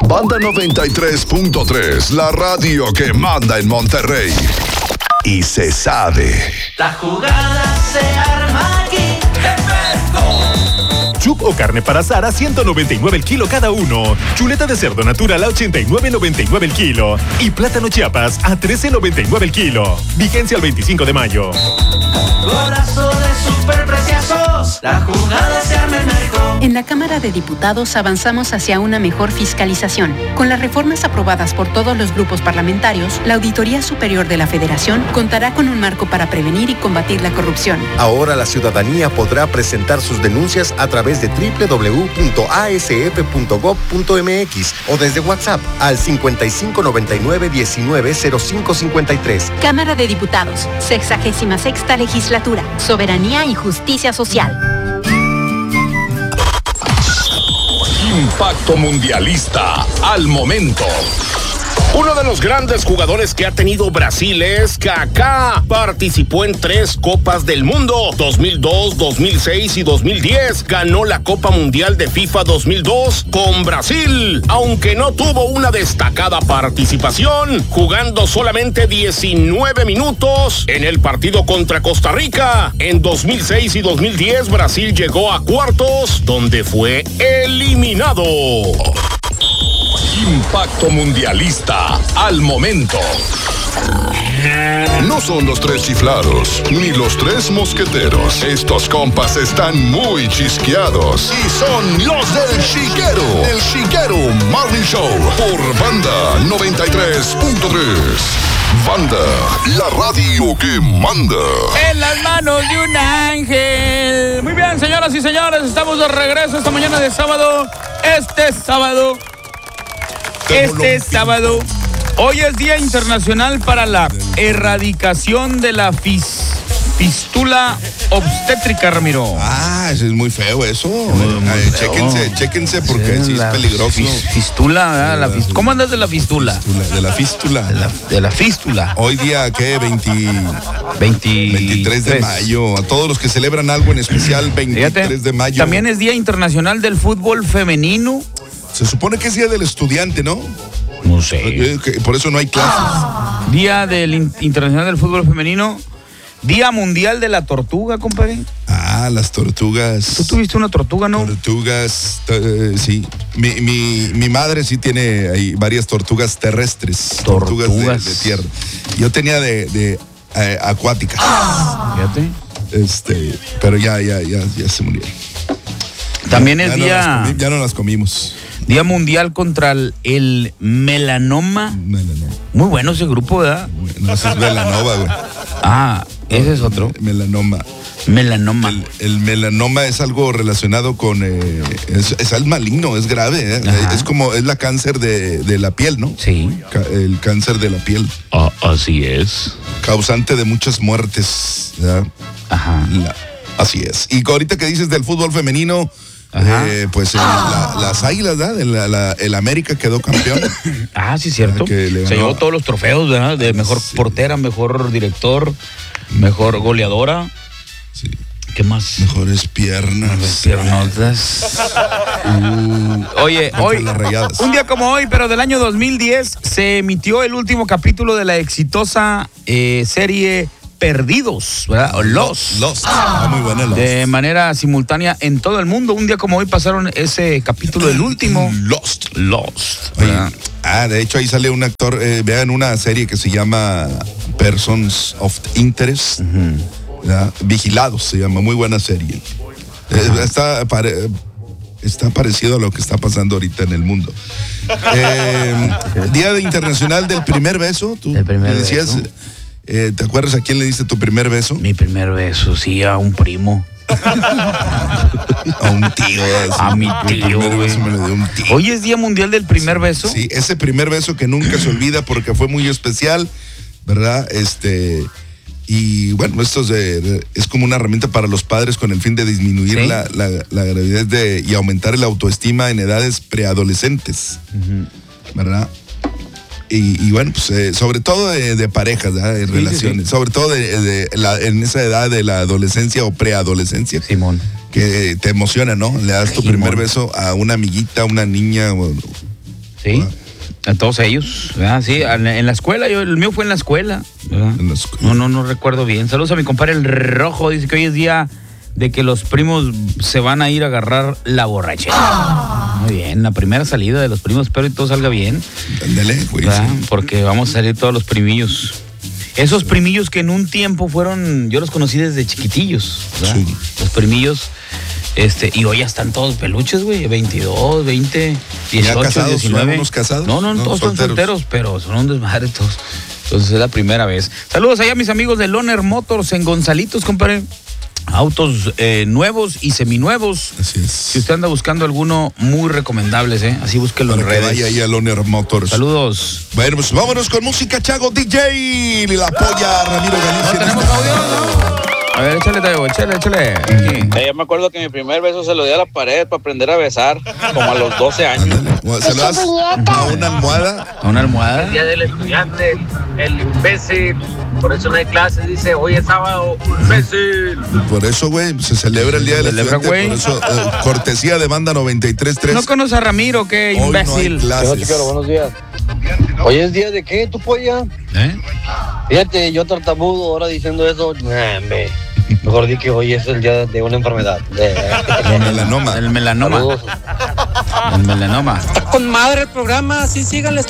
Banda 93.3, la radio que manda en Monterrey. Y se sabe. La jugada se arma aquí. Chup o carne para asar a $199 el kilo cada uno. Chuleta de cerdo natural a $89.99 el kilo. Y plátano Chiapas a $13.99 el kilo. Vigencia el 25 de mayo. Golazo de superpreciosos. La jugada se arma en México. En la Cámara de Diputados avanzamos hacia una mejor fiscalización. Con las reformas aprobadas por todos los grupos parlamentarios, la Auditoría Superior de la Federación contará con un marco para prevenir y combatir la corrupción. Ahora la ciudadanía podrá presentar sus denuncias a través de www.asf.gov.mx o desde WhatsApp al 5599-190553. Cámara de Diputados, 66ª Legislatura, Soberanía y Justicia Social. Impacto mundialista al momento. Uno de los grandes jugadores que ha tenido Brasil es Kaká. Participó en 3 Copas del Mundo, 2002, 2006 y 2010. Ganó la Copa Mundial de FIFA 2002 con Brasil, aunque no tuvo una destacada participación, jugando solamente 19 minutos en el partido contra Costa Rica. En 2006 y 2010 Brasil llegó a cuartos, donde fue eliminado. Impacto mundialista al momento. No son los 3 chiflados, ni los 3 mosqueteros. Estos compas están muy chisqueados. Y son los del Chiquero. El Chiquero Morning Show. Por Banda 93.3. Banda, la radio que manda. En las manos de un ángel. Muy bien, señoras y señores, estamos de regreso esta mañana de sábado. Este sábado, hoy es Día Internacional para la Erradicación de la Fístula Obstétrica, Ramiro. Eso es muy feo eso. Chéquense porque sí es peligroso. Fístula, ¿verdad? ¿Cómo andas de la fístula? De la fístula. De la fístula. Hoy día, ¿qué? 23 de mayo. A todos los que celebran algo en especial, 23 de mayo. También es Día Internacional del Fútbol Femenino. Se supone que es Día del Estudiante, ¿no? No sé. Por eso no hay clases. Día del Internacional del Fútbol Femenino. Día Mundial de la Tortuga, compadre. Las tortugas. ¿Tú tuviste una tortuga, no? Tortugas, sí. Mi madre sí tiene ahí varias tortugas terrestres. Tortugas de tierra. Yo tenía de acuáticas. Fíjate. Pero ya se murieron. También es día... Ya no las comimos. Día Mundial contra el melanoma. Muy bueno ese grupo, ¿verdad? No, ese es melanoma, güey. Ese es otro. Melanoma. El melanoma es algo relacionado con... es algo maligno, es grave. Es la cáncer de la piel, ¿no? Sí. El cáncer de la piel. Así es. Causante de muchas muertes, ¿verdad? Ajá. Así es. Y ahorita que dices del fútbol femenino... pues las Águilas, ¿verdad? El América quedó campeón. Sí, cierto. Se llevó todos los trofeos, ¿verdad? De mejor portera, mejor director, mejor goleadora. Sí. ¿Qué más? Mejores piernas. Oye, hoy, un día como hoy, pero del año 2010, se emitió el último capítulo de la exitosa serie Perdidos, ¿verdad? O Lost. Muy buena Lost. De manera simultánea en todo el mundo. Un día como hoy pasaron ese capítulo, el último. Lost. ¿Verdad? De hecho ahí sale un actor, vean una serie que se llama Persons of Interest. Vigilados se llama, muy buena serie. Está parecido a lo que está pasando ahorita en el mundo. Día internacional del primer beso. Tú me decías... ¿Te acuerdas a quién le diste tu primer beso? Mi primer beso, sí, a un primo. A un tío. A mi tío, güey. Me lo dio un tío. Hoy es Día Mundial del Primer Beso. Sí, ese primer beso que nunca se olvida porque fue muy especial, ¿verdad? Y bueno, esto es como una herramienta para los padres con el fin de disminuir la gravidez y aumentar la autoestima en edades preadolescentes, ¿verdad? Y bueno, pues sobre todo de parejas, ¿verdad? De relaciones, sobre todo en esa edad de la adolescencia o preadolescencia. Sí. A todos ellos, ¿verdad? Sí, en la escuela, el mío fue en la escuela, ¿verdad? No recuerdo bien. Saludos a mi compadre el Rojo, dice que hoy es día de que los primos se van a ir a agarrar la borrachera. Muy bien, la primera salida de los primos, espero que todo salga bien. Ándale, güey. Sí. Porque vamos a salir todos los primillos. Esos primillos que en un tiempo fueron, yo los conocí desde chiquitillos, ¿verdad? Sí. Los primillos. Y hoy ya están todos peluches, güey, 22, 20, 18, casados, 19. ¿Unos casados? No, todos son solteros, pero son un desmadre todos. Entonces es la primera vez. Saludos allá a mis amigos de Loner Motors en Gonzalitos, compadre. Autos nuevos y seminuevos. Así es. Si usted anda buscando alguno, muy recomendables, así búsquelo en redes. Vaya ahí a Loner Motors. Saludos. Bueno, pues vámonos con música, Chago DJ. Y la polla Ramiro Galicia. ¿No tenemos audio? ¿No? A ver, échale. Yo me acuerdo que mi primer beso se lo di a la pared para aprender a besar, como a los 12 años. ¿Se lo das a una almohada? ¿A una almohada? El día del estudiante, el imbécil, por eso no hay clases, dice, hoy es sábado, imbécil. Por eso, güey, se celebra el día del estudiante, güey. Por eso, cortesía de Banda 93.3. ¿No conoces a Ramiro, qué imbécil? Hoy no hay clases. Buenos días. Hoy es día de qué, tu polla. Fíjate, yo tartamudo ahora diciendo eso, mejor di que hoy es el día de una enfermedad. El melanoma. El melanoma. Saludos. El melanoma. Está con madre el programa, sí, síganle.